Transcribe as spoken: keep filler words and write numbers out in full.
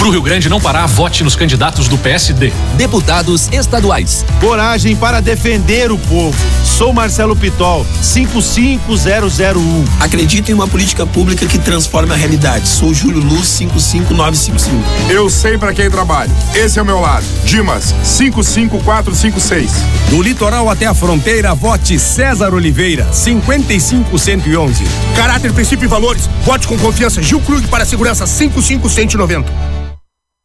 Pro Rio Grande não parar, vote nos candidatos do P S D. Deputados estaduais. Coragem para defender o povo. Sou Marcelo Pitol, cinco cinco zero zero um. Acredito em uma política pública que transforma a realidade. Sou Júlio Luz, cinco cinco nove cinco cinco. Eu sei para quem trabalho. Esse é o meu lado. Dimas, cinco cinco quatro cinco seis. Do litoral até a fronteira, vote César Oliveira, cinquenta e cinco cento e onze. Caráter, princípio e valores. Vote com confiança. Gil Krug para a segurança, cinco cinco cento e noventa.